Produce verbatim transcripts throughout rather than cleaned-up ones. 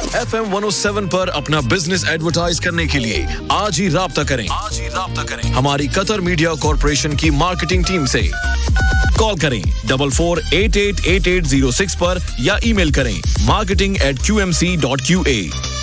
F M one O seven पर अपना business advertise करने के लिए आज ही राब्ता करें आज ही राब्ता करें हमारी कतर मीडिया कॉर्पोरेशन की मार्केटिंग टीम से। कॉल करें double four eight eight eight eight zero six पर या ईमेल करें marketing eight Q M C dot Q A.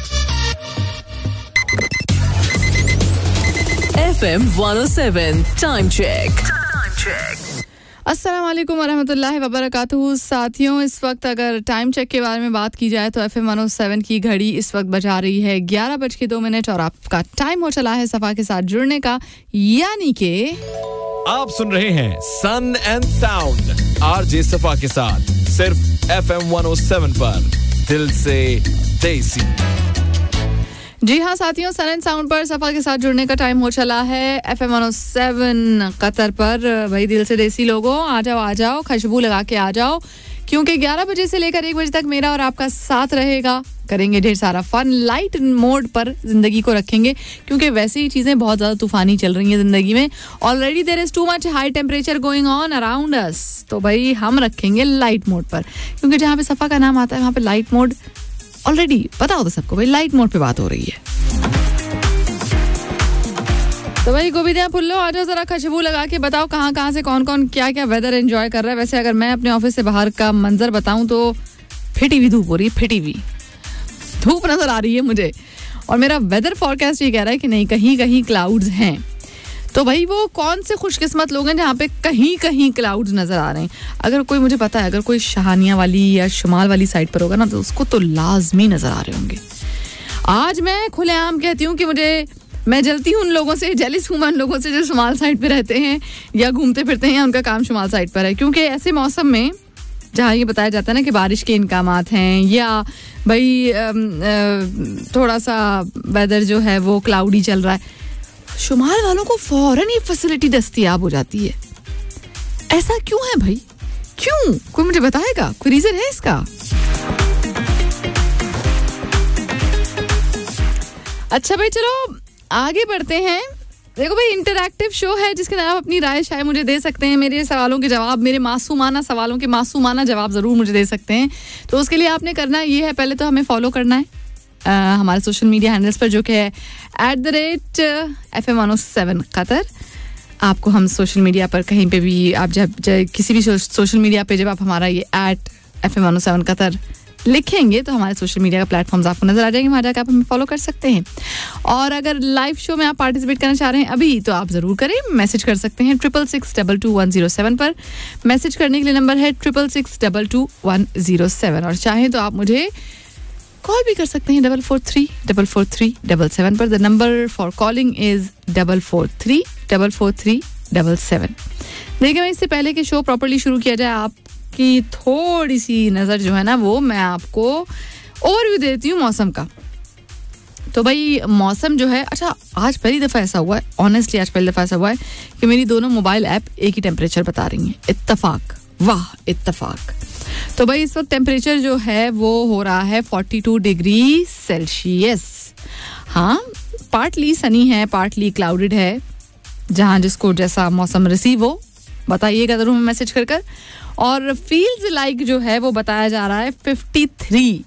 F M one O seven time check. अस्सलाम वालेकुम वरहमतुल्लाहि वबरकातुहू। साथियों, इस वक्त अगर टाइम चेक के बारे में बात की जाए तो F M one O seven की घड़ी इस वक्त बजा रही है ग्यारह बज के दो मिनट और आपका टाइम हो चला है सफा के साथ जुड़ने का, यानी कि आप सुन रहे हैं सन एंड साउंड आरजे सफा के साथ सिर्फ F M one O seven पर, दिल से देसी। जी हाँ साथियों, सन एंड साउंड पर सफा के साथ जुड़ने का टाइम हो चला है F M one O seven Qatar पर। भाई दिल से देसी लोगों, आ जाओ आ जाओ, खुशबू लगा के आ जाओ, क्योंकि ग्यारह बजे से लेकर एक बजे तक मेरा और आपका साथ रहेगा। करेंगे ढेर सारा फन, लाइट मोड पर जिंदगी को रखेंगे, क्योंकि वैसे ही चीजें बहुत ज्यादा तूफानी चल रही हैं जिंदगी में। Already there is too much high temperature going on around us, तो भाई हम रखेंगे लाइट मोड पर, क्योंकि जहाँ पे सफा का नाम आता है वहाँ पे लाइट मोड ऑलरेडी पता होता सबको, भाई लाइट मोड पे बात हो रही है। तो भाई गोविंदा पुल्लो, आ जाओ जरा खुशबू लगा के बताओ कहाँ कहाँ से कौन कौन क्या क्या वेदर एंजॉय कर रहा है। वैसे अगर मैं अपने ऑफिस से बाहर का मंजर बताऊं तो फिटी हुई धूप हो रही है, फिटी हुई धूप नजर आ रही है मुझे, और मेरा वेदर फोरकास्ट ये कह रहा है कि नहीं कहीं कहीं क्लाउड्स हैं। तो भाई वो कौन से खुशकिस्मत लोग हैं जहाँ पे कहीं कहीं क्लाउड्स नजर आ रहे हैं। अगर कोई मुझे पता है, अगर कोई शहानिया वाली या शुमाल वाली साइड पर होगा ना, तो उसको तो लाजमी नजर आ रहे होंगे। आज मैं खुलेआम कहती हूँ कि मुझे मैं जलती हूँ उन लोगों से, जेलिस हूँ मैं उन लोगों से जो शुमाल साइड पे रहते हैं या घूमते फिरते हैं, उनका काम शुमाल साइड पर है। क्योंकि ऐसे मौसम में जहाँ ये बताया जाता है ना कि बारिश के इंकामात हैं या भाई थोड़ा सा वेदर जो है वो क्लाउडी चल रहा है, शुमाल वालों को फौरन ये फैसिलिटी दस्तयाब हो जाती है। ऐसा क्यों है भाई, क्यों? कोई मुझे बताएगा, कोई रीजन है इसका? अच्छा भाई चलो आगे बढ़ते हैं। देखो भाई, इंटरैक्टिव शो है जिसके अंदर आप अपनी राय शायद मुझे दे सकते हैं, मेरे सवालों के जवाब, मेरे मासूमाना सवालों के मासूमाना जवाब जरूर मुझे दे सकते हैं। तो उसके लिए आपने करना ये है, पहले तो हमें फॉलो करना है Uh, हमारे सोशल मीडिया हैंडल्स पर, जो कि है at the rate F M one O seven Qatar. आपको हम सोशल मीडिया पर कहीं पे भी आप जब, जब किसी भी सोशल मीडिया पे जब आप हमारा ये eight F M one O seven Qatar लिखेंगे तो हमारे सोशल मीडिया का प्लेटफॉर्म्स आपको नजर आ जाएंगे, वहाँ जाकर आप हमें फॉलो कर सकते हैं। और अगर लाइव शो में आप पार्टिसिपेट करना चाह रहे हैं अभी, तो आप जरूर करें, मैसेज कर सकते हैं triple six double two one zero seven पर। मैसेज करने के लिए नंबर है triple six double two one zero seven, और चाहें तो आप मुझे कॉल भी कर सकते हैं double four three double four three double seven पर। The number for calling is double four three double four three double seven. देखिए मैं इससे पहले कि शो प्रॉपर्ली शुरू किया जाए, आपकी थोड़ी सी नज़र जो है ना वो मैं आपको ओवरव्यू देती हूँ मौसम का। तो भाई मौसम जो है, अच्छा आज पहली दफ़ा ऐसा हुआ है, ऑनेस्टली आज पहली दफ़ा ऐसा हुआ है कि मेरी दोनों मोबाइल ऐप एक ही टेम्परेचर बता रही हैं। इत्तफाक, वाह इत्तफाक। तो भाई इस वक्त टेम्परेचर जो है वो हो रहा है फोर्टी टू डिग्री सेल्सियस। हाँ, पार्टली सनी है, पार्टली क्लाउडेड है, जहाँ जिसको जैसा मौसम रिसीव हो बताइएगा जरूर मैसेज कर कर। और फील्स लाइक जो है वो बताया जा रहा है फिफ्टी थ्री।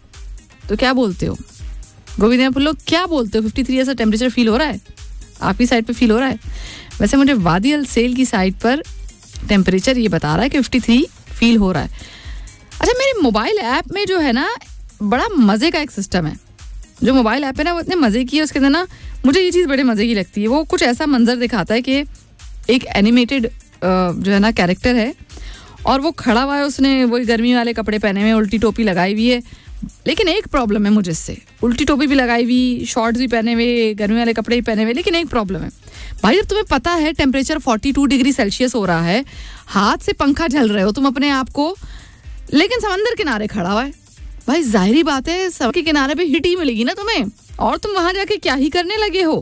तो क्या बोलते हो गोविंदा पुल्लो, क्या बोलते हो? फिफ्टी थ्री ऐसा टेम्परेचर फील हो रहा है आपकी साइड पे, फील हो रहा है? वैसे मुझे वादी अल सेल की साइड पर टेम्परेचर ये बता रहा है कि फिफ्टी थ्री फील हो रहा है। अच्छा, मेरे मोबाइल ऐप में जो है ना बड़ा मज़े का एक सिस्टम है। जो मोबाइल ऐप है ना वो इतने मज़े की है, उसके अंदर ना मुझे ये चीज़ बड़े मज़े की लगती है। वो कुछ ऐसा मंजर दिखाता है कि एक एनिमेटेड जो है ना कैरेक्टर है और वो खड़ा हुआ है, उसने वही गर्मी वाले कपड़े पहने हुए, उल्टी टोपी लगाई हुई है। लेकिन एक प्रॉब्लम है मुझे इससे, उल्टी टोपी भी लगाई हुई, शॉर्ट्स भी पहने हुए, गर्मी वाले कपड़े भी पहने हुए, लेकिन एक प्रॉब्लम है भाई, जब तुम्हें पता है temperature forty two degree Celsius हो रहा है, हाथ से पंखा झल रहे हो तुम अपने आप को, लेकिन समंदर किनारे खड़ा हुआ है भाई, जाहिरी बात है सड़क के किनारे पे हीट ही मिलेगी ना तुम्हें, और तुम वहां जाके क्या ही करने लगे हो।